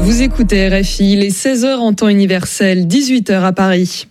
Vous écoutez RFI, il est 16h en temps universel, 18h à Paris.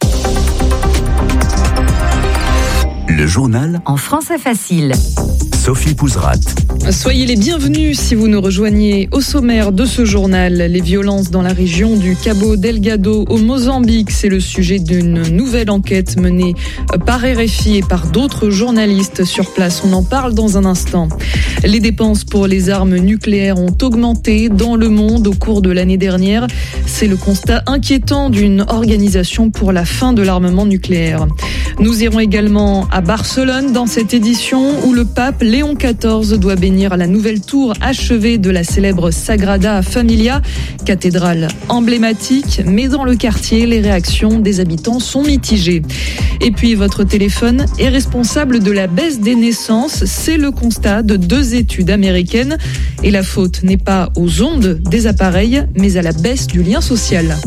Le journal en français facile. Sophie Pouzrat. Soyez les bienvenus si vous nous rejoignez. Au sommaire de ce journal, les violences dans la région du Cabo Delgado au Mozambique. C'est le sujet d'une nouvelle enquête menée par RFI et par d'autres journalistes sur place. On en parle dans un instant. Les dépenses pour les armes nucléaires ont augmenté dans le monde au cours de l'année dernière. C'est le constat inquiétant d'une organisation pour la fin de l'armement nucléaire. Nous irons également à Barcelone dans cette édition où le pape Léon XIV doit bénir la nouvelle tour achevée de la célèbre Sagrada Familia, cathédrale emblématique, mais dans le quartier, les réactions des habitants sont mitigées. Et puis votre téléphone est responsable de la baisse des naissances, c'est le constat de 2 études américaines. Et la faute n'est pas aux ondes des appareils, mais à la baisse du lien social.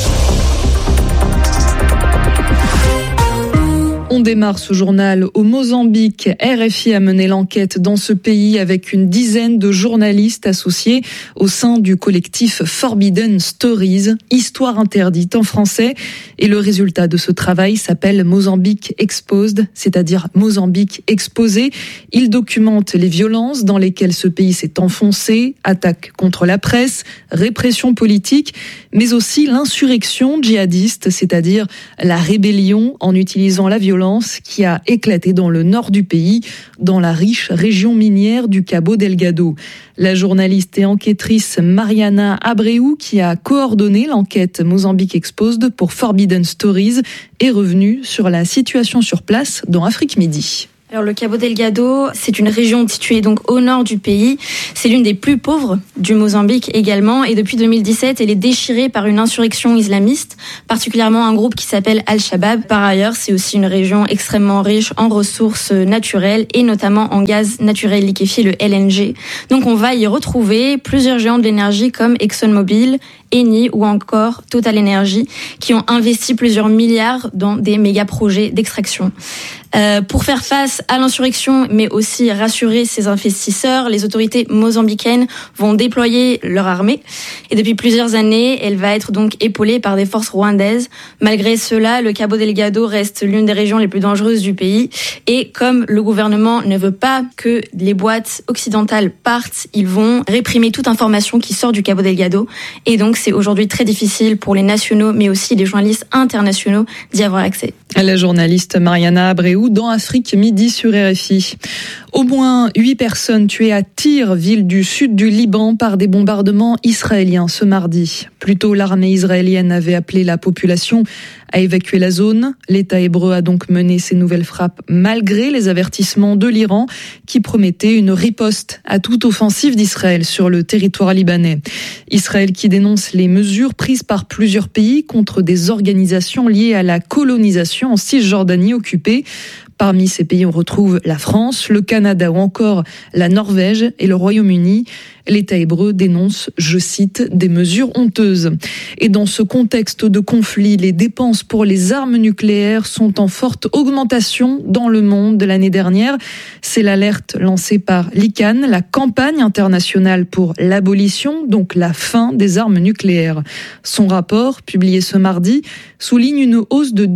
On démarre ce journal au Mozambique. RFI a mené l'enquête dans ce pays avec une dizaine de journalistes associés au sein du collectif Forbidden Stories, Histoire interdite en français. Et le résultat de ce travail s'appelle Mozambique Exposed, c'est-à-dire Mozambique exposé. Il documente les violences dans lesquelles ce pays s'est enfoncé, attaques contre la presse, répression politique, mais aussi l'insurrection djihadiste, c'est-à-dire la rébellion en utilisant la violence qui a éclaté dans le nord du pays, dans la riche région minière du Cabo Delgado. La journaliste et enquêtrice Mariana Abreu, qui a coordonné l'enquête Mozambique Exposed pour Forbidden Stories, est revenue sur la situation sur place dans Afrique Midi. Alors le Cabo Delgado, c'est une région située donc au nord du pays. C'est l'une des plus pauvres du Mozambique également. Et depuis 2017, elle est déchirée par une insurrection islamiste, particulièrement un groupe qui s'appelle Al-Shabaab. Par ailleurs, c'est aussi une région extrêmement riche en ressources naturelles et notamment en gaz naturel liquéfié, le LNG. Donc on va y retrouver plusieurs géants de l'énergie comme ExxonMobil, Eni ou encore Total Energy qui ont investi plusieurs milliards dans des méga projets d'extraction. Pour faire face à l'insurrection, mais aussi rassurer ces investisseurs, les autorités mozambicaines vont déployer leur armée. Et depuis plusieurs années, elle va être donc épaulée par des forces rwandaises. Malgré cela, le Cabo Delgado reste l'une des régions les plus dangereuses du pays. Et comme le gouvernement ne veut pas que les boîtes occidentales partent, ils vont réprimer toute information qui sort du Cabo Delgado. Et donc, c'est aujourd'hui très difficile pour les nationaux, mais aussi les journalistes internationaux d'y avoir accès. La journaliste Mariana Abreu dans Afrique Midi sur RFI. Au moins 8 personnes tuées à Tyr, ville du sud du Liban, par des bombardements israéliens ce mardi. Plus tôt, l'armée israélienne avait appelé la population à évacuer la zone. L'État hébreu a donc mené ces nouvelles frappes malgré les avertissements de l'Iran qui promettait une riposte à toute offensive d'Israël sur le territoire libanais. Israël qui dénonce les mesures prises par plusieurs pays contre des organisations liées à la colonisation en Cisjordanie occupée. Parmi ces pays, on retrouve la France, le Canada ou encore la Norvège et le Royaume-Uni. L'État hébreu dénonce, je cite, des mesures honteuses. Et dans ce contexte de conflit, les dépenses pour les armes nucléaires sont en forte augmentation dans le monde de l'année dernière. C'est l'alerte lancée par l'ICAN, la campagne internationale pour l'abolition, donc la fin des armes nucléaires. Son rapport, publié ce mardi, souligne une hausse de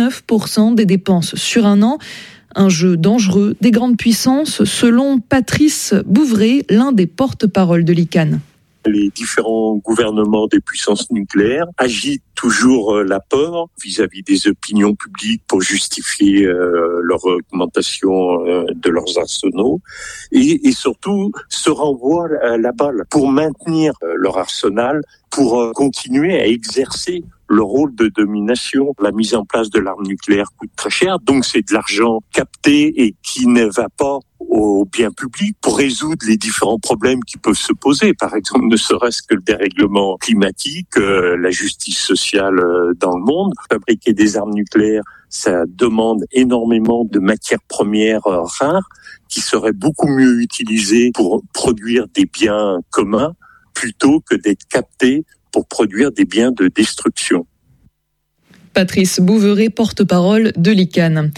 19% des dépenses sur un an. Un jeu dangereux des grandes puissances, selon Patrice Bouvray, l'un des porte-parole de l'ICAN. Les différents gouvernements des puissances nucléaires agitent toujours la peur vis-à-vis des opinions publiques pour justifier leur augmentation de leurs arsenaux et surtout se renvoient la balle pour maintenir leur arsenal, pour continuer à exercer le rôle de domination. La mise en place de l'arme nucléaire coûte très cher, donc c'est de l'argent capté et qui ne va pas au bien public pour résoudre les différents problèmes qui peuvent se poser. Par exemple, ne serait-ce que le dérèglement climatique, la justice sociale dans le monde. Fabriquer des armes nucléaires, ça demande énormément de matières premières rares qui seraient beaucoup mieux utilisées pour produire des biens communs plutôt que d'être captées pour produire des biens de destruction. Patrice Bouvray, porte-parole de l'ICAN.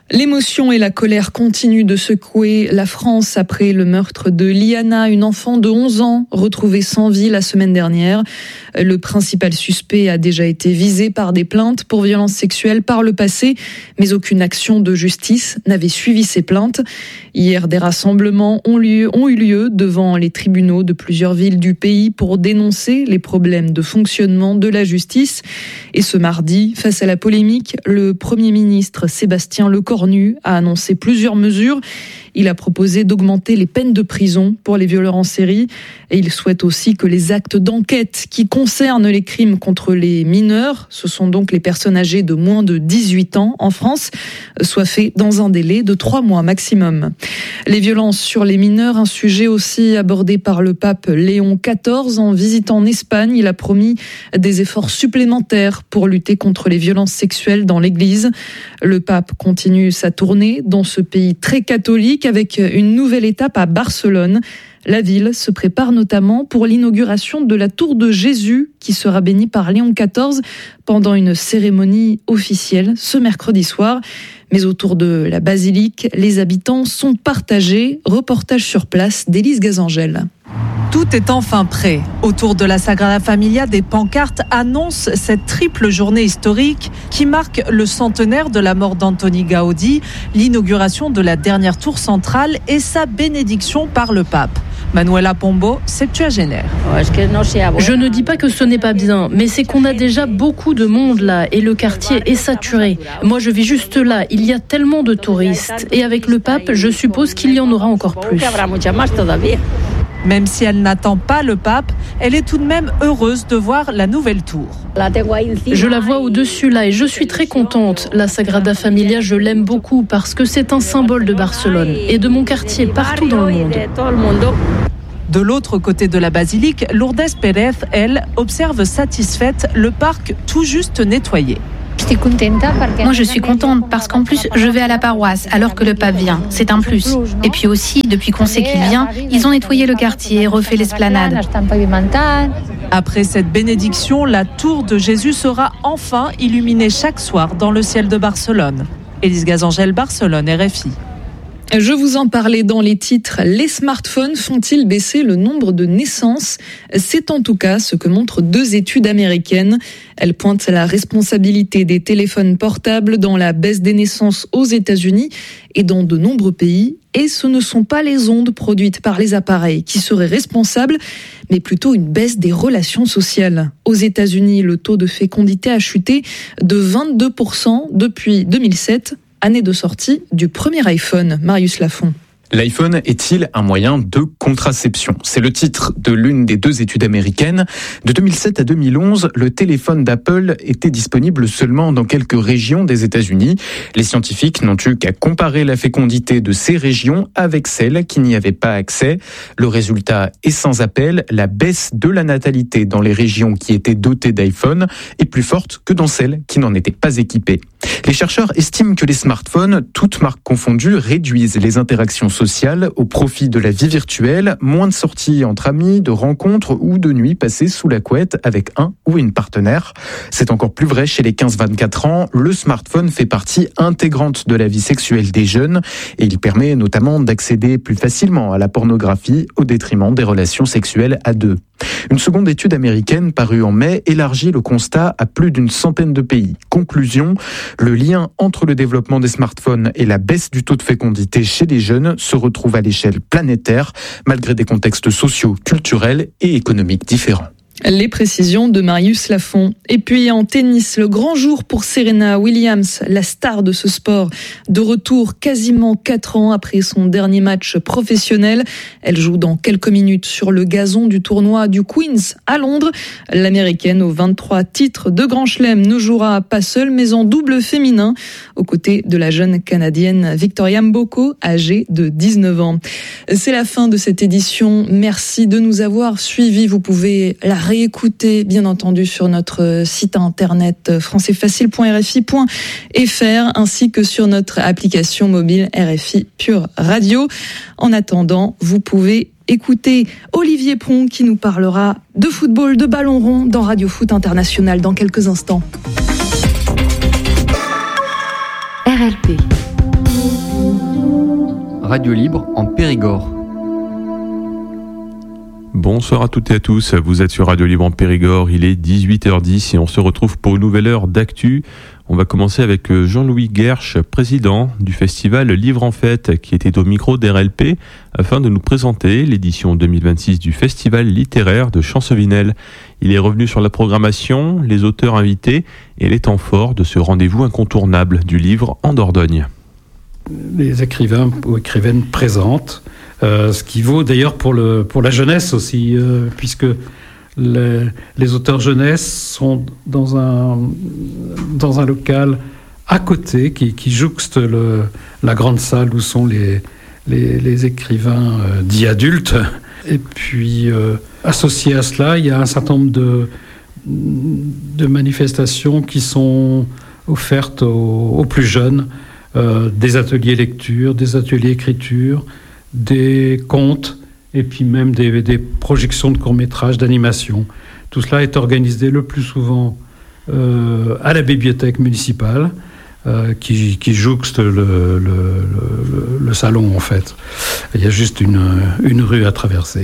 L'émotion et la colère continuent de secouer la France après le meurtre de Liana, une enfant de 11 ans retrouvée sans vie la semaine dernière. Le principal suspect a déjà été visé par des plaintes pour violences sexuelles par le passé, mais aucune action de justice n'avait suivi ces plaintes. Hier, des rassemblements ont eu lieu devant les tribunaux de plusieurs villes du pays pour dénoncer les problèmes de fonctionnement de la justice. Et ce mardi, face à la polémique, le Premier ministre Sébastien Lecornu a annoncé plusieurs mesures. Il a proposé d'augmenter les peines de prison pour les violeurs en série et il souhaite aussi que les actes d'enquête qui concernent les crimes contre les mineurs, ce sont donc les personnes âgées de moins de 18 ans en France, soient faits dans un délai de 3 mois maximum. Les violences sur les mineurs, un sujet aussi abordé par le pape Léon XIV en visitant en Espagne. Il a promis des efforts supplémentaires pour lutter contre les violences sexuelles dans l'Église. Le pape continue sa tournée dans ce pays très catholique avec une nouvelle étape à Barcelone. La ville se prépare notamment pour l'inauguration de la tour de Jésus qui sera bénie par Léon XIV pendant une cérémonie officielle ce mercredi soir. Mais autour de la basilique, les habitants sont partagés. Reportage sur place d'Élise Gazangel. Tout est enfin prêt. Autour de la Sagrada Familia, des pancartes annoncent cette triple journée historique qui marque le centenaire de la mort d'Antoni Gaudi, l'inauguration de la dernière tour centrale et sa bénédiction par le pape. Manuela Pombo, septuagénaire. Je ne dis pas que ce n'est pas bien, mais c'est qu'on a déjà beaucoup de monde là et le quartier est saturé. Moi, je vis juste là, il y a tellement de touristes. Et avec le pape, je suppose qu'il y en aura encore plus. Même si elle n'attend pas le pape, elle est tout de même heureuse de voir la nouvelle tour. Je la vois au-dessus là et je suis très contente. La Sagrada Familia, je l'aime beaucoup parce que c'est un symbole de Barcelone et de mon quartier partout dans le monde. De l'autre côté de la basilique, Lourdes Pérez, elle, observe satisfaite le parc tout juste nettoyé. Moi, je suis contente parce qu'en plus, je vais à la paroisse alors que le pape vient. C'est un plus. Et puis aussi, depuis qu'on sait qu'il vient, ils ont nettoyé le quartier, refait l'esplanade. Après cette bénédiction, la tour de Jésus sera enfin illuminée chaque soir dans le ciel de Barcelone. Élise Gazangel, Barcelone, RFI. Je vous en parlais dans les titres. Les smartphones font-ils baisser le nombre de naissances ? C'est en tout cas ce que montrent 2 études américaines. Elles pointent la responsabilité des téléphones portables dans la baisse des naissances aux États-Unis et dans de nombreux pays. Et ce ne sont pas les ondes produites par les appareils qui seraient responsables, mais plutôt une baisse des relations sociales. Aux États-Unis, le taux de fécondité a chuté de 22% depuis 2007. Année de sortie du premier iPhone. Marius Lafont. L'iPhone est-il un moyen de contraception ? C'est le titre de l'une des 2 études américaines. De 2007 à 2011, le téléphone d'Apple était disponible seulement dans quelques régions des États-Unis. Les scientifiques n'ont eu qu'à comparer la fécondité de ces régions avec celles qui n'y avaient pas accès. Le résultat est sans appel. La baisse de la natalité dans les régions qui étaient dotées d'iPhone est plus forte que dans celles qui n'en étaient pas équipées. Les chercheurs estiment que les smartphones, toutes marques confondues, réduisent les interactions sociales au profit de la vie virtuelle, moins de sorties entre amis, de rencontres ou de nuits passées sous la couette avec un ou une partenaire. C'est encore plus vrai chez les 15-24 ans. Le smartphone fait partie intégrante de la vie sexuelle des jeunes et il permet notamment d'accéder plus facilement à la pornographie au détriment des relations sexuelles à 2. Une seconde étude américaine parue en mai élargit le constat à plus d'une centaine de pays. Conclusion, le lien entre le développement des smartphones et la baisse du taux de fécondité chez les jeunes se retrouve à l'échelle planétaire, malgré des contextes sociaux, culturels et économiques différents. Les précisions de Marius Lafont. Et puis en tennis, le grand jour pour Serena Williams, la star de ce sport, de retour quasiment 4 ans après son dernier match professionnel. Elle joue dans quelques minutes sur le gazon du tournoi du Queen's à Londres. L'américaine aux 23 titres de Grand Chelem ne jouera pas seule mais en double féminin aux côtés de la jeune canadienne Victoria Mboko, âgée de 19 ans. C'est la fin de cette édition. Merci de nous avoir suivis. Vous pouvez la réécouter, bien entendu, sur notre site internet françaisfacile.rfi.fr ainsi que sur notre application mobile RFI Pure Radio. En attendant, vous pouvez écouter Olivier Pron qui nous parlera de football, de ballon rond dans Radio Foot International dans quelques instants. RLP. Radio Libre en Périgord. Bonsoir à toutes et à tous, vous êtes sur Radio Libre en Périgord, il est 18h10 et on se retrouve pour une nouvelle heure d'actu. On va commencer avec Jean-Louis Guerche, président du festival Livre en Fête, qui était au micro d'RLP afin de nous présenter l'édition 2026 du festival littéraire de Champcevinel. Il est revenu sur la programmation, les auteurs invités et les temps forts de ce rendez-vous incontournable du livre en Dordogne. Les écrivains ou écrivaines présentent, ce qui vaut d'ailleurs pour la jeunesse aussi, puisque les auteurs jeunesse sont dans un local à côté qui jouxte la grande salle où sont les écrivains dits adultes. Et puis, associé à cela, il y a un certain nombre de manifestations qui sont offertes aux plus jeunes, des ateliers lecture, des ateliers écriture, des contes, et puis même des projections de courts-métrages, d'animation. Tout cela est organisé le plus souvent à la bibliothèque municipale, qui jouxte le salon, en fait. Il y a juste une rue à traverser.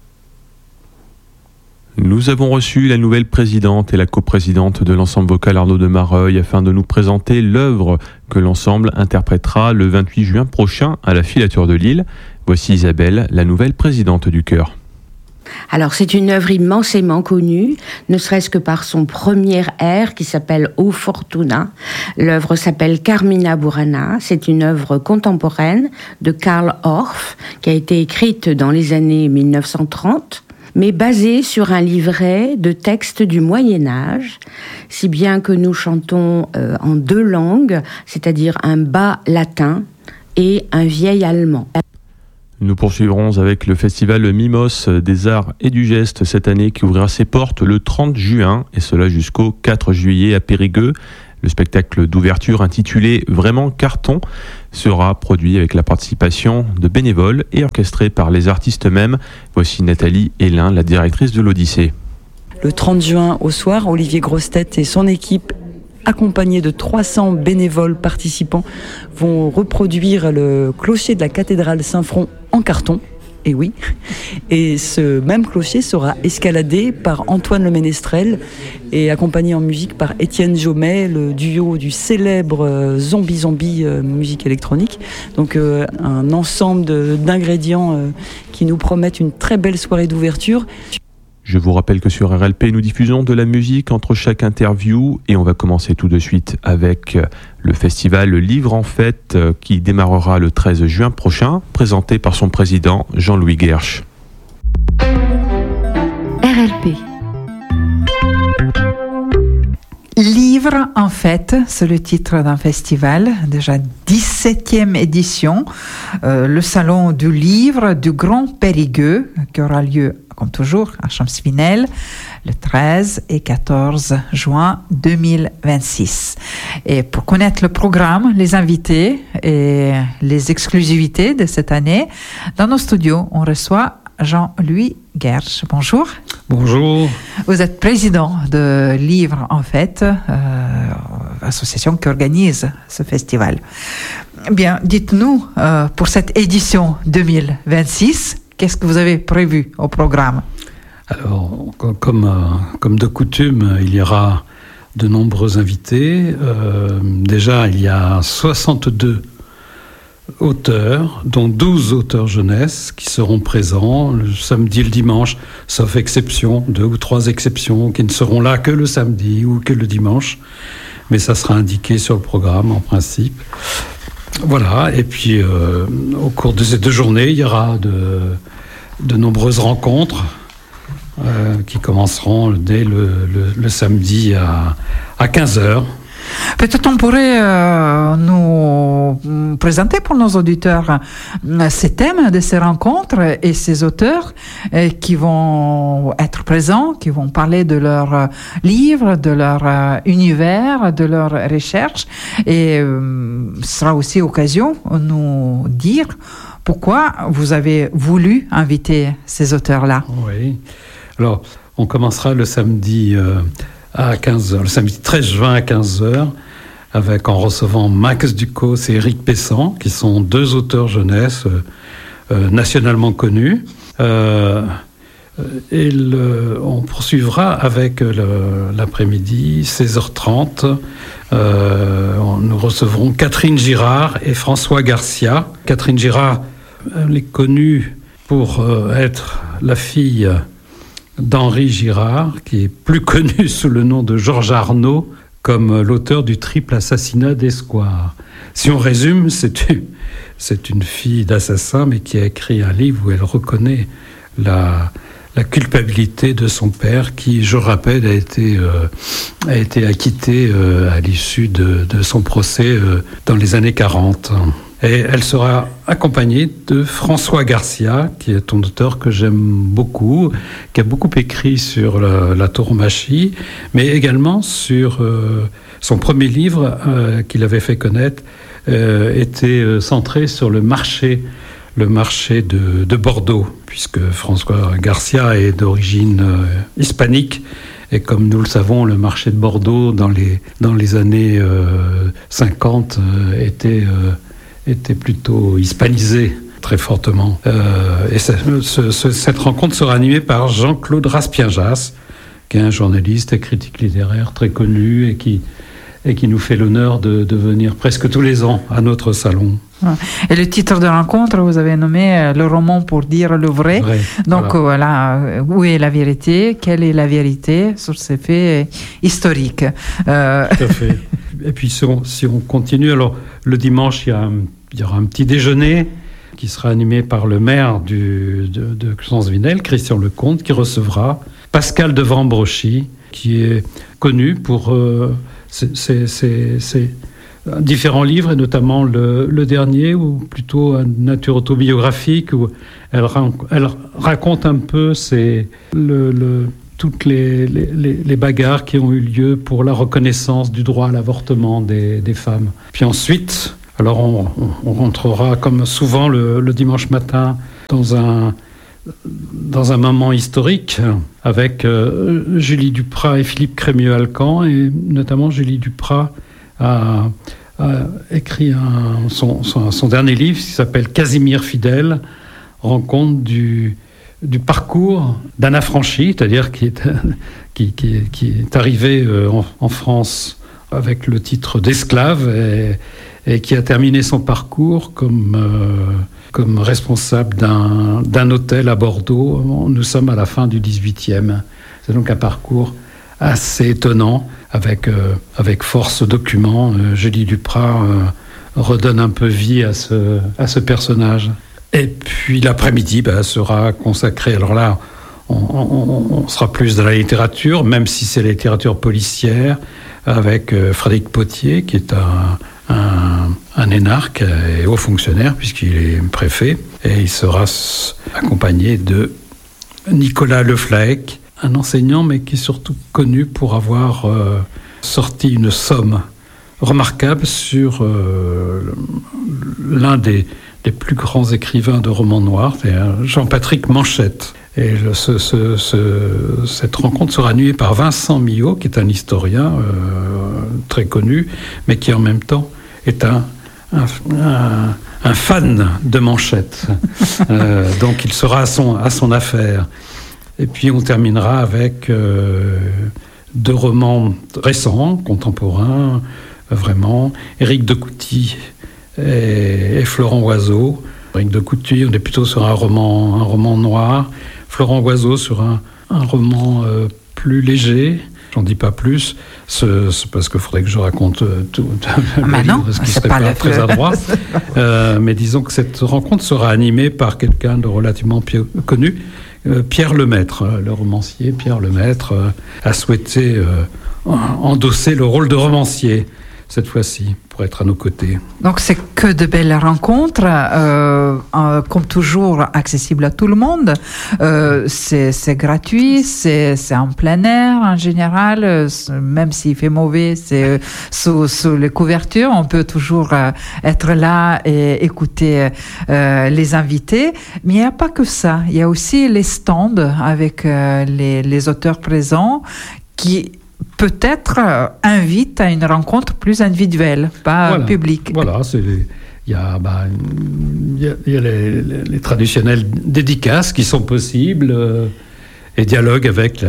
Nous avons reçu la nouvelle présidente et la coprésidente de l'ensemble vocal Arnaud de Mareuil afin de nous présenter l'œuvre que l'ensemble interprétera le 28 juin prochain à la Filature de Lille. Voici Isabelle, la nouvelle présidente du chœur. Alors c'est une œuvre immensément connue, ne serait-ce que par son premier air qui s'appelle O Fortuna. L'œuvre s'appelle Carmina Burana. C'est une œuvre contemporaine de Karl Orff qui a été écrite dans les années 1930. Mais basée sur un livret de textes du Moyen-Âge, si bien que nous chantons en deux langues, c'est-à-dire un bas latin et un vieil allemand. Nous poursuivrons avec le festival Mimos des Arts et du Geste cette année qui ouvrira ses portes le 30 juin et cela jusqu'au 4 juillet à Périgueux. Le spectacle d'ouverture intitulé Vraiment Carton sera produit avec la participation de bénévoles et orchestré par les artistes eux-mêmes. Voici Nathalie Hélin, la directrice de l'Odyssée. Le 30 juin au soir, Olivier Grossetête et son équipe, accompagnés de 300 bénévoles participants, vont reproduire le clocher de la cathédrale Saint-Front en carton. Et oui, et ce même clocher sera escaladé par Antoine Le Ménestrel et accompagné en musique par Étienne Jomet, le duo du célèbre Zombie musique électronique. Donc un ensemble d'ingrédients qui nous promettent une très belle soirée d'ouverture. Je vous rappelle que sur RLP, nous diffusons de la musique entre chaque interview et on va commencer tout de suite avec le festival Livre en Fête qui démarrera le 13 juin prochain, présenté par son président Jean-Louis Guerche. RLP. Livre en Fête, c'est le titre d'un festival, déjà 17e édition, le salon du livre du Grand Périgueux qui aura lieu comme toujours à Champcevinel le 13 et 14 juin 2026. Et pour connaître le programme, les invités et les exclusivités de cette année, dans nos studios, on reçoit Jean-Louis Guerche. Bonjour. Bonjour. Vous êtes président de Livre en Fête, association qui organise ce festival. Bien, dites-nous, pour cette édition 2026, qu'est-ce que vous avez prévu au programme ? Alors, comme de coutume, il y aura de nombreux invités. Déjà, il y a 62 auteurs, dont 12 auteurs jeunesse qui seront présents le samedi et le dimanche, sauf exception, 2 ou 3 exceptions qui ne seront là que le samedi ou que le dimanche. Mais ça sera indiqué sur le programme en principe. Voilà, et puis au cours de ces 2 journées, il y aura de nombreuses rencontres qui commenceront dès le samedi à 15h. Peut-être on pourrait nous présenter pour nos auditeurs ces thèmes de ces rencontres et ces auteurs qui vont être présents, qui vont parler de leurs livres, de leur univers, de leurs recherches. Et ce sera aussi occasion de nous dire pourquoi vous avez voulu inviter ces auteurs-là. Oui. Alors, on commencera le samedi à 15h, le samedi 13 juin à 15h, en recevant Max Ducos et Éric Pessan, qui sont 2 auteurs jeunesse nationalement connus. On poursuivra avec l'après-midi, 16h30. Nous recevrons Catherine Girard et François Garcia. Catherine Girard, elle est connue pour être la fille d'Henri Girard, qui est plus connu sous le nom de Georges Arnaud, comme l'auteur du triple assassinat d'Escoir. Si on résume, c'est une fille d'assassin, mais qui a écrit un livre où elle reconnaît la culpabilité de son père, qui, je rappelle, a été acquitté à l'issue de son procès dans les années 40. Et elle sera accompagnée de François Garcia, qui est un auteur que j'aime beaucoup, qui a beaucoup écrit sur la tauromachie, mais également sur son premier livre qu'il avait fait connaître, était centré sur le marché de Bordeaux, puisque François Garcia est d'origine hispanique, et comme nous le savons, le marché de Bordeaux dans les années 50 était plutôt hispanisé très fortement. Et cette rencontre sera animée par Jean-Claude Raspienjas, qui est un journaliste et critique littéraire très connu et qui nous fait l'honneur de venir presque tous les ans à notre salon. Et le titre de rencontre, vous avez nommé le roman pour dire le vrai. Donc voilà, où est la vérité? Quelle est la vérité sur ces faits historiques? Tout à fait. Et puis si on continue, alors le dimanche, il y aura un petit déjeuner qui sera animé par le maire de Xansvinel, Christian Lecomte, qui recevra Pascal de Vambrochy, qui est connu pour ses différents livres, et notamment le dernier, ou plutôt une nature autobiographique, où elle raconte un peu toutes les bagarres qui ont eu lieu pour la reconnaissance du droit à l'avortement des femmes. Puis ensuite, alors on rentrera comme souvent le dimanche matin dans un moment historique avec Julie Duprat et Philippe Crémieux-Alcan, et notamment Julie Duprat a écrit son dernier livre qui s'appelle Casimir Fidèle, rencontre du parcours d'un affranchi, c'est-à-dire qui est arrivé en France avec le titre d'esclave et qui a terminé son parcours comme responsable d'un hôtel à Bordeaux. Nous sommes à la fin du XVIIIe. C'est donc un parcours assez étonnant, avec force documents. Julie Duprat redonne un peu vie à ce personnage. Et puis l'après-midi sera consacré, alors là, on sera plus dans la littérature, même si c'est la littérature policière, avec Frédéric Potier, qui est un énarque et haut fonctionnaire, puisqu'il est préfet. Et il sera accompagné de Nicolas Leflaec, un enseignant, mais qui est surtout connu pour avoir sorti une somme remarquable sur l'un des plus grands écrivains de romans noirs, c'est Jean-Patrick Manchette. Et cette rencontre sera animée par Vincent Millot, qui est un historien très connu, mais qui en même temps est un fan de Manchette. Donc il sera à son affaire. Et puis on terminera avec 2 romans récents, contemporains, vraiment. Éric de Couty et Florent Oiseau. Éric de Couty, on est plutôt sur un roman noir. Florent Oiseau sur un roman plus léger. J'en dis pas plus, c'est parce qu'il faudrait que je raconte tout le livre, ce qui serait pas très adroit. Mais disons que cette rencontre sera animée par quelqu'un de relativement connu. Pierre Lemaître, le romancier Pierre Lemaître, a souhaité endosser le rôle de romancier cette fois-ci, pour être à nos côtés. Donc c'est que de belles rencontres, comme toujours accessibles à tout le monde. C'est gratuit, c'est en plein air en général, même s'il fait mauvais, c'est sous les couvertures. On peut toujours être là et écouter les invités. Mais il n'y a pas que ça, il y a aussi les stands avec les auteurs présents qui peut-être invite à une rencontre plus individuelle, pas publique. Voilà, il y a les traditionnelles dédicaces qui sont possibles et dialogues avec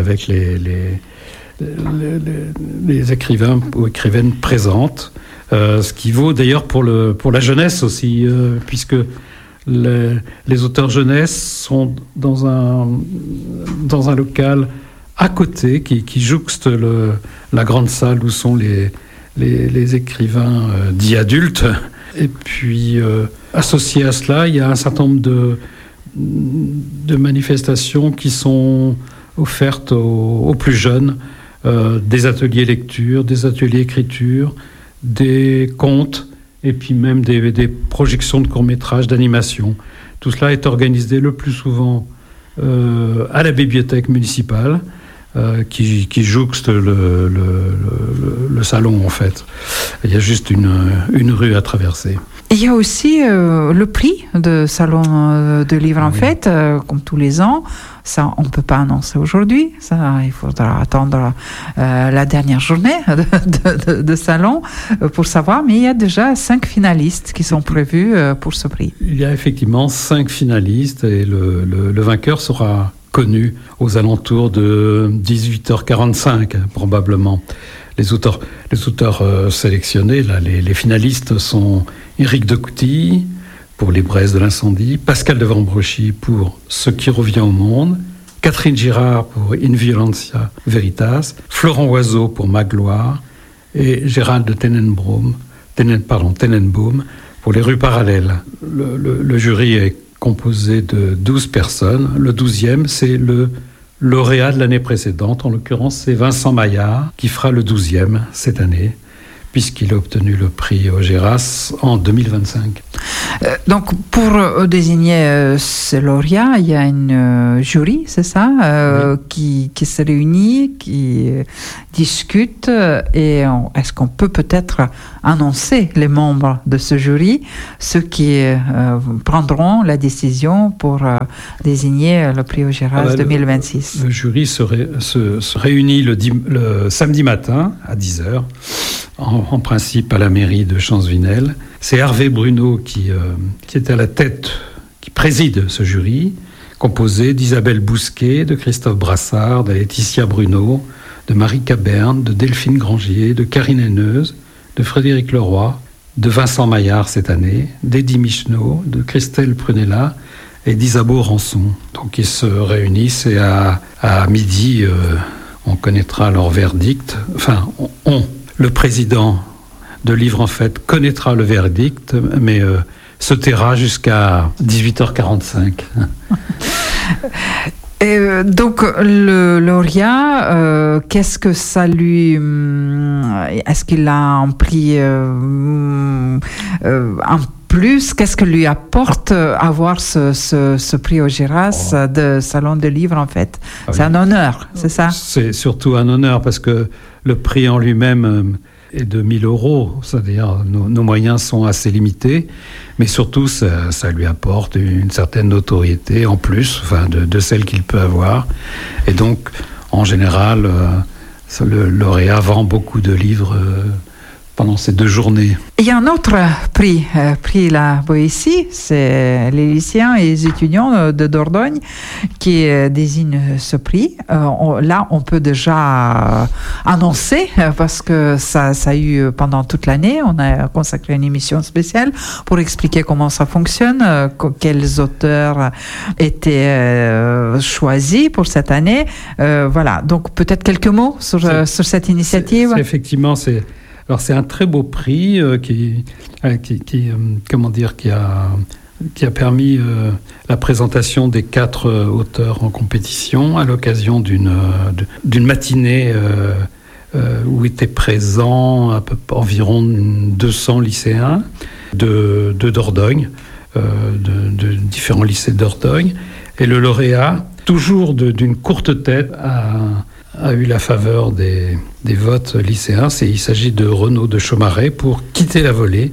les écrivains ou écrivaines présentes, ce qui vaut d'ailleurs pour la jeunesse aussi, puisque les auteurs jeunesse sont dans un local à côté qui jouxte la grande salle où sont les écrivains dits adultes. Et puis, associé à cela, il y a un certain nombre de manifestations qui sont offertes aux plus jeunes, des ateliers lecture, des ateliers écriture, des contes, et puis même des projections de courts-métrages, d'animation. Tout cela est organisé le plus souvent à la bibliothèque municipale, qui jouxte le salon, en fait. Il y a juste une rue à traverser. Il y a aussi le prix de Salon de Livre en Fête, comme tous les ans. Ça, on ne peut pas annoncer aujourd'hui. Ça, il faudra attendre la dernière journée de Salon pour savoir. Mais il y a déjà 5 finalistes qui sont prévus pour ce prix. Il y a effectivement 5 finalistes et le vainqueur sera connu aux alentours de 18h45, probablement. Les auteurs sélectionnés, là, les finalistes sont Éric de Couty pour Les Braises de l'incendie, Pascal de Vambrochy pour Ce qui revient au monde, Catherine Girard pour In Violentia Veritas, Florent Oiseau pour Magloire et Gérald de Tenenbaum pour Les rues parallèles. Le jury est composé de 12 personnes. Le 12e, c'est le lauréat de l'année précédente. En l'occurrence, c'est Vincent Maillard qui fera le 12e cette année, puisqu'il a obtenu le prix Augeras en 2025. Donc, pour désigner ce lauréat, il y a une jury, c'est ça, oui, qui se réunit, qui discute. Et est-ce qu'on peut-être annoncer les membres de ce jury, ceux qui prendront la décision pour désigner le prix Augeras 2026? Le jury se réunit le samedi matin à 10h. En principe à la mairie de Champs-Vinel. C'est Hervé Bruno qui est à la tête, qui préside ce jury, composé d'Isabelle Bousquet, de Christophe Brassard, de Laetitia Bruno, de Marie Caberne, de Delphine Grangier, de Karine Henneuse, de Frédéric Leroy, de Vincent Maillard cette année, d'Eddie Michneau, de Christelle Prunella et d'Isabeau Rançon. Donc ils se réunissent et à midi, on connaîtra leur verdict. Enfin, le président de Livre en Fête connaîtra le verdict, mais se taira jusqu'à 18h45. Et donc, le lauréat, qu'est-ce que ça lui... Est-ce qu'il a un prix en plus? Qu'est-ce que lui apporte avoir ce prix Augeras de Salon de Livre, en fait? C'est un honneur, c'est ça? C'est surtout un honneur, parce que le prix en lui-même est de 1 000 €, c'est-à-dire nos moyens sont assez limités, mais surtout ça lui apporte une certaine notoriété en plus, enfin de celle qu'il peut avoir. Et donc, en général, le lauréat vend beaucoup de livres pendant ces 2 journées. Il y a un autre prix la Boétie, c'est les lycéens et les étudiants de Dordogne qui désignent ce prix. Là, on peut déjà annoncer, parce que ça a eu pendant toute l'année, on a consacré une émission spéciale pour expliquer comment ça fonctionne, quels auteurs étaient choisis pour cette année. Voilà, donc peut-être quelques mots sur cette initiative. Effectivement, c'est un très beau prix qui a permis la présentation des 4 auteurs en compétition à l'occasion d'une matinée où étaient présents environ 200 lycéens de Dordogne, de différents lycées de Dordogne. Et le lauréat, toujours d'une courte tête, a eu la faveur des votes lycéens. Il s'agit de Renaud de Chaumareix pour Quitter la vallée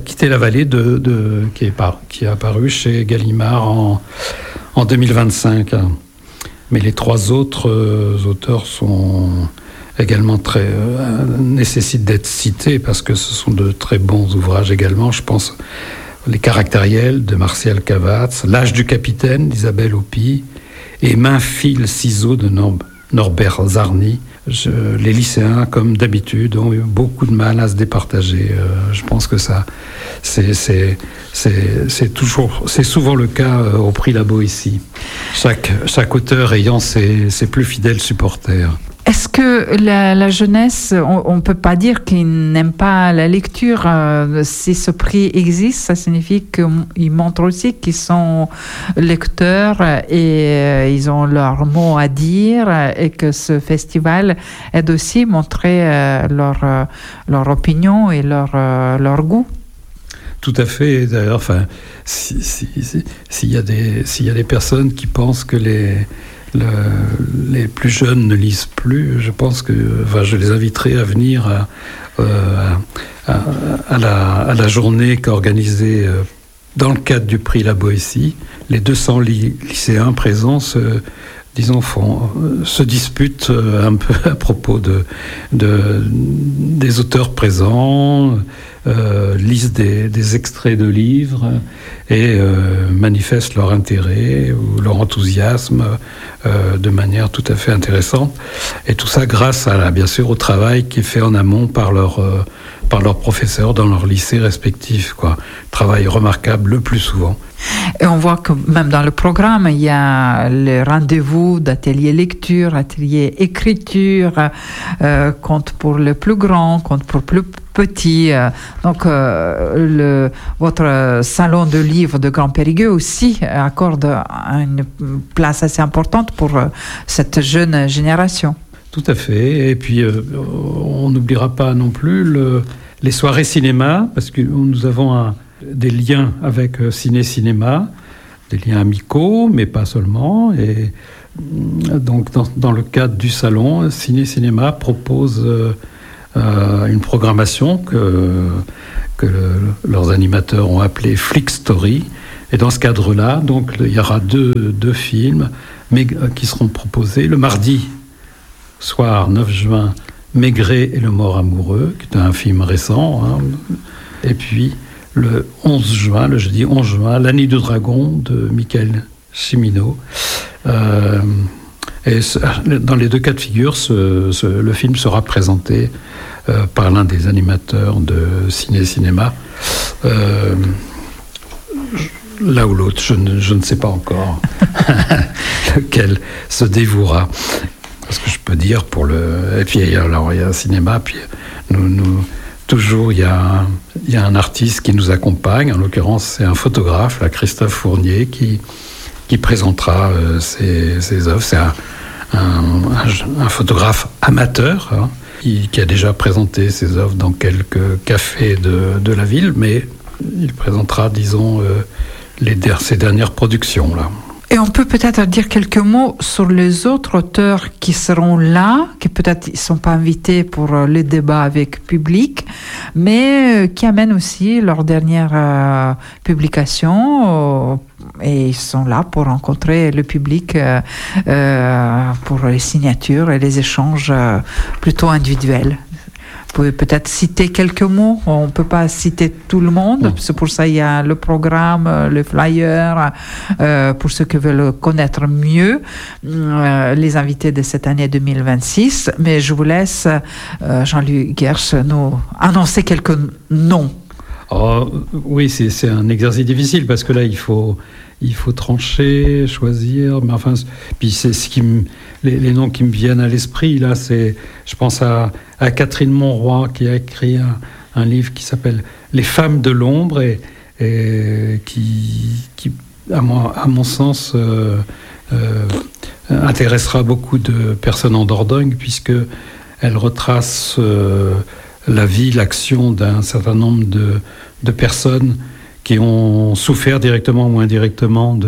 qui est apparu chez Gallimard en 2025. Mais les 3 autres auteurs sont également nécessitent d'être cités parce que ce sont de très bons ouvrages également. Je pense Les Caractériels de Martial Cavatz, L'âge du capitaine d'Isabelle Houpy et Main, fil, ciseaux de Norbert Zarny. Les lycéens, comme d'habitude, ont eu beaucoup de mal à se départager. Je pense que ça, c'est souvent le cas au prix La Boétie. Chaque auteur ayant ses plus fidèles supporters. Est-ce que la jeunesse, on ne peut pas dire qu'ils n'aiment pas la lecture? Si ce prix existe, ça signifie qu'ils montrent aussi qu'ils sont lecteurs et ils ont leur mot à dire, et que ce festival aide aussi à montrer leur opinion et leur goût. Tout à fait. D'ailleurs, s'il y a des personnes qui pensent que les plus jeunes ne lisent plus, je pense que je les inviterai à venir à la journée qu'a organisée dans le cadre du prix La Boétie. Les 200 lycéens présents se disputent un peu à propos des auteurs présents, lisent des extraits de livres et manifestent leur intérêt ou leur enthousiasme de manière tout à fait intéressante. Et tout ça grâce bien sûr au travail qui est fait en amont par leurs professeurs dans leurs lycées respectifs. Travail remarquable le plus souvent. Et on voit que même dans le programme, il y a les rendez-vous d'ateliers lecture, ateliers écriture, contes pour les plus grands, contes pour plus petits. Donc, votre salon de livres de Grand Périgueux aussi accorde une place assez importante pour cette jeune génération. Tout à fait. Et puis, on n'oubliera pas non plus les soirées cinéma, parce que nous avons des liens avec Ciné-Cinéma, des liens amicaux, mais pas seulement. Et donc, dans le cadre du salon, Ciné-Cinéma propose une programmation que leurs animateurs ont appelée Flick Story. Et dans ce cadre-là, donc, il y aura deux films qui seront proposés. Le mardi soir, 9 juin, Maigret et le mort amoureux, qui est un film récent. Et puis, le 11 juin, le jeudi 11 juin, La Nuit du Dragon de Michael Cimino. Et dans les deux cas de figure, le film sera présenté par l'un des animateurs de Ciné-Cinéma. Là ou l'autre, je ne sais pas encore lequel se dévouera. Ce que je peux dire et puis alors il y a un cinéma, puis nous toujours il y a un artiste qui nous accompagne. En l'occurrence, c'est un photographe, Christophe Fournier, qui présentera ses œuvres. C'est un photographe amateur qui a déjà présenté ses œuvres dans quelques cafés de la ville, mais il présentera, disons, ses dernières productions là. Et on peut peut-être dire quelques mots sur les autres auteurs qui seront là, qui peut-être ne sont pas invités pour le débat avec public, mais qui amènent aussi leur dernière publication et ils sont là pour rencontrer le public pour les signatures et les échanges plutôt individuels. Vous pouvez peut-être citer quelques mots. On ne peut pas citer tout le monde. C'est pour ça qu'il y a le programme, le flyer, pour ceux qui veulent connaître mieux les invités de cette année 2026. Mais je vous laisse, Jean-Louis Guerche, nous annoncer quelques noms. Oh, oui, c'est un exercice difficile parce que là, il faut trancher, choisir. Mais enfin, puis c'est les noms qui me viennent à l'esprit là, je pense à Catherine Monroy qui a écrit un livre qui s'appelle Les femmes de l'ombre et qui à mon sens intéressera beaucoup de personnes en Dordogne, puisque elle retrace la vie, l'action d'un certain nombre de personnes qui ont souffert directement ou indirectement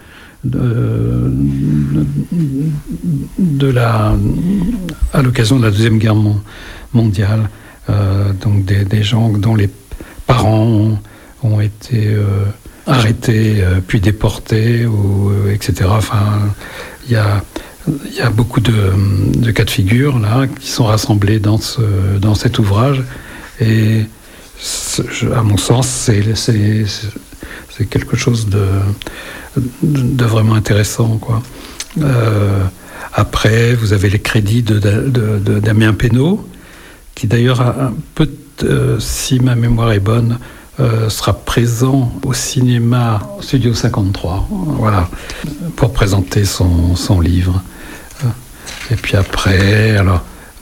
à l'occasion de la Deuxième Guerre mondiale. Donc des gens dont les parents ont été arrêtés, puis déportés, etc. Enfin, il y a Il y a beaucoup de cas de figure là qui sont rassemblés dans cet ouvrage, et à mon sens, c'est quelque chose de vraiment intéressant, quoi. Après, vous avez les crédits de Damien Penaud, qui d'ailleurs, si ma mémoire est bonne, sera présent au cinéma Studio 53, voilà, pour présenter son livre. Et puis après, alors,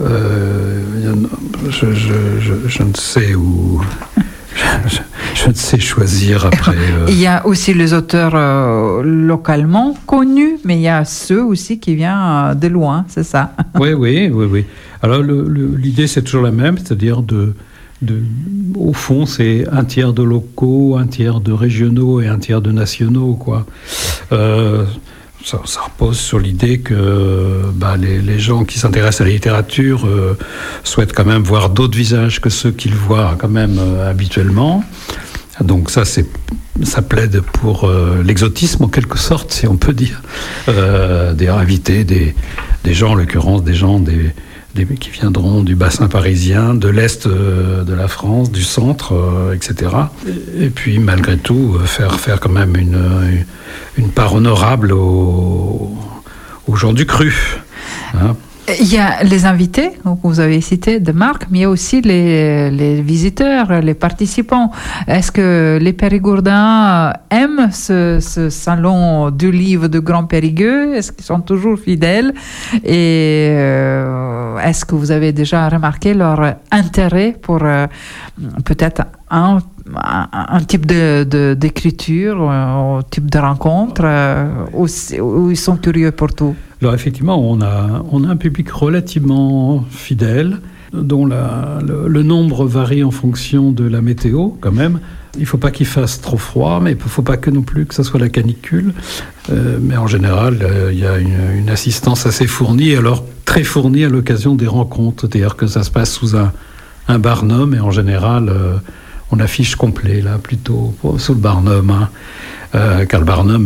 je ne sais où... Je ne sais choisir après. Il y a aussi les auteurs localement connus, mais il y a ceux aussi qui viennent de loin, c'est ça? Oui. Alors l'idée, c'est toujours la même, c'est-à-dire au fond, c'est un tiers de locaux, un tiers de régionaux et un tiers de nationaux, quoi. Ça repose sur l'idée que les gens qui s'intéressent à la littérature souhaitent quand même voir d'autres visages que ceux qu'ils voient quand même habituellement. Donc ça plaide pour l'exotisme en quelque sorte, si on peut dire. D'ailleurs, inviter des gens, en l'occurrence des gens qui viendront du bassin parisien, de l'Est de la France, du centre, etc. Et puis, malgré tout, faire quand même une part honorable aux gens du cru. Hein. Il y a les invités, que vous avez cité, de marque, mais il y a aussi les visiteurs, les participants. Est-ce que les Périgourdins aiment ce salon du livre de Grand Périgueux? Est-ce qu'ils sont toujours fidèles? Et est-ce que vous avez déjà remarqué leur intérêt pour peut-être un type d'écriture, un type de rencontre, où ils sont curieux pour tout? Alors effectivement, on a un public relativement fidèle, dont le nombre varie en fonction de la météo, quand même. Il ne faut pas qu'il fasse trop froid, mais il ne faut pas non plus que ça soit la canicule. Mais en général, il y a une assistance assez fournie, alors très fournie à l'occasion des rencontres. C'est-à-dire que ça se passe sous un barnum, et en général, on affiche complet, là, plutôt sous le barnum, hein. Car le barnum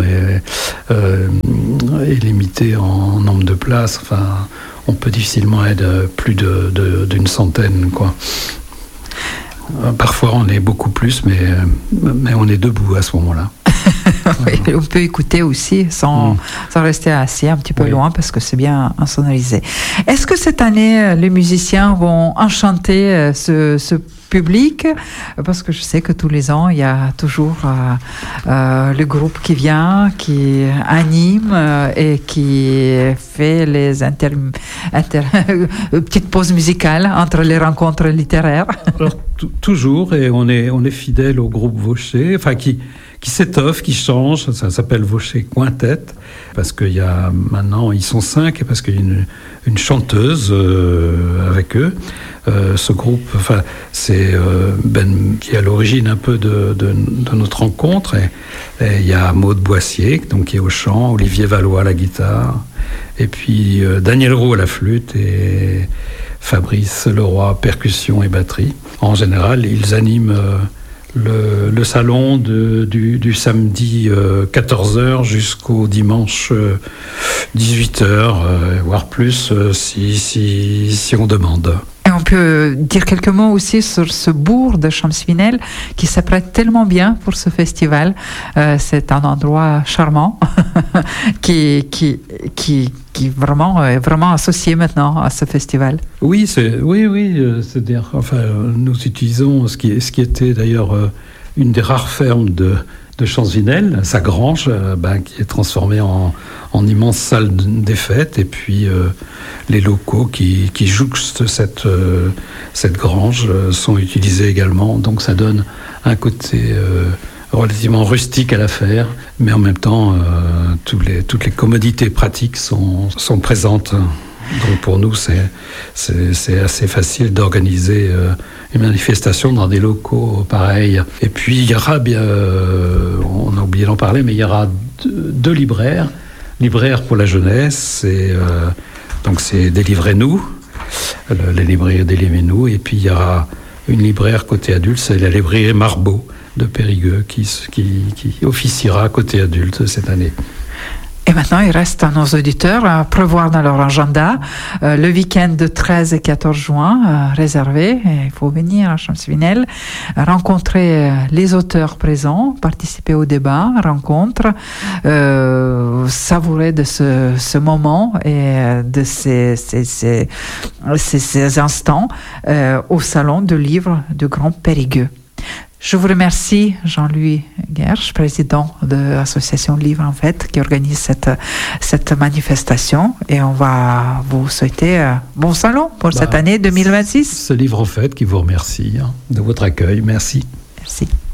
est limité en nombre de places. Enfin, on peut difficilement être plus d'une centaine, quoi. Parfois, on est beaucoup plus, mais on est debout à ce moment-là. Oui, on peut écouter aussi sans rester assis un petit peu loin, parce que c'est bien insonorisé. Est-ce que cette année, les musiciens vont enchanter ce public? Parce que je sais que tous les ans, il y a toujours le groupe qui vient, qui anime et qui fait les petites pauses musicales entre les rencontres littéraires. Alors, toujours, et on est fidèle au groupe Vaucher, enfin qui s'étoffe, qui change. Ça s'appelle Vaucher Quintet, parce qu'il y a maintenant, ils sont 5, et parce qu'il y a une chanteuse avec eux. Ce groupe, enfin, c'est qui est à l'origine un peu de notre rencontre. Et il y a Maude Boissier, donc, qui est au chant, Olivier Valois à la guitare, et puis Daniel Roux à la flûte, et Fabrice Leroy, percussion et batterie. En général, ils animent le salon du samedi 14h jusqu'au dimanche 18h, voire plus si on demande. Et on peut dire quelques mots aussi sur ce bourg de Champs-Vinel qui s'apprête tellement bien pour ce festival. C'est un endroit charmant qui vraiment est vraiment associé maintenant à ce festival. Oui, c'est-à-dire, enfin, nous utilisons ce qui était d'ailleurs une des rares fermes de Champs-Vinel, sa grange, qui est transformée en immense salle des fêtes, et puis les locaux qui jouxtent cette grange sont utilisés également, donc ça donne un côté relativement rustique à l'affaire, mais en même temps toutes les commodités pratiques sont présentes. Donc pour nous, c'est assez facile d'organiser une manifestation dans des locaux pareils. Et puis il y aura on a oublié d'en parler, mais il y aura deux libraires pour la jeunesse, donc c'est Délivrez-nous, les libraires Délivrez-nous, et puis il y aura une libraire côté adulte, c'est la librairie Marbeau de Périgueux qui officiera côté adulte cette année. Eh maintenant, il reste à nos auditeurs à prévoir dans leur agenda le week-end de 13 et 14 juin réservé. Il faut venir à Champs-Vinel, rencontrer les auteurs présents, participer au débat, rencontre, savourer de ce moment et de ces instants au salon du livre du Grand Périgueux. Je vous remercie, Jean-Louis Guerche, président de l'association Livre en Fête, qui organise cette manifestation. Et on va vous souhaiter un bon salon pour cette année 2026. Ce Livre en Fête qui vous remercie de votre accueil. Merci. Merci.